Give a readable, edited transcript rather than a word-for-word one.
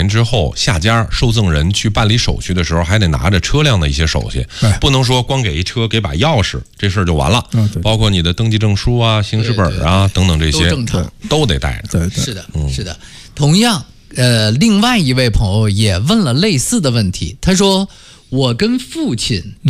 年之后下家受赠人去办理手续的时候，还得拿着车辆的一些手续，不能说光给一车给把钥匙这事儿就完了。包括你的登记证书啊、行驶本啊等等这些都得带着。 是的，是的。同样，另外一位朋友也问了类似的问题，他说：“我跟父亲